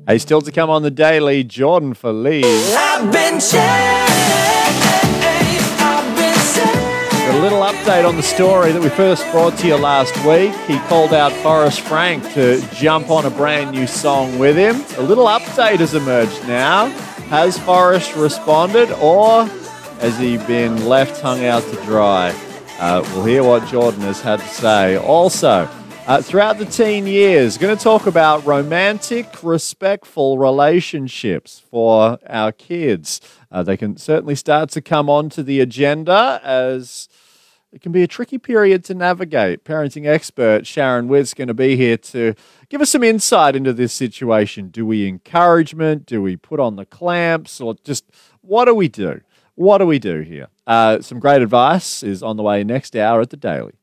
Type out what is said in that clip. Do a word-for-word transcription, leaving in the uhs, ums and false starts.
Hey, still to come on the daily, Jordan Feliz. I've been changed. I've been saved. A little update on the story that we first brought to you last week. He called out Forrest Frank to jump on a brand new song with him. A little update has emerged now. Has Forrest responded, or has he been left hung out to dry? Uh, we'll hear what Jordan has had to say. Also, uh, throughout the teen years, going to talk about romantic, respectful relationships for our kids. Uh, they can certainly start to come onto the agenda as it can be a tricky period to navigate. Parenting expert Sharon Witt's going to be here to give us some insight into this situation. Do we encouragement? Do we put on the clamps? Or just what do we do? What do we do here? Uh, some great advice is on the way next hour at The Daily.